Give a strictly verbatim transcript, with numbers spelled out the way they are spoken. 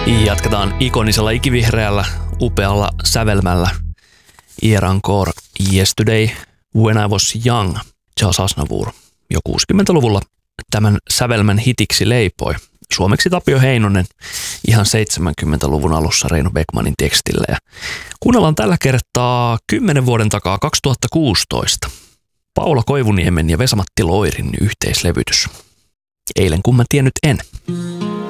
Jatketaan ikonisella ikivihreällä, upealla sävelmällä. Here Encore Yesterday When I Was Young, Charles Aznavour. Jo kuusikymmentäluvulla tämän sävelmän hitiksi leipoi suomeksi Tapio Heinonen ihan seitsemänkymmentäluvun alussa Reino Beckmanin tekstillä. Ja kuunnellaan tällä kertaa kymmenen vuoden takaa kaksituhattakuusitoista. Paula Koivuniemen ja Vesa-Matti Loirin yhteislevytys. Eilen kun mä tiennyt en.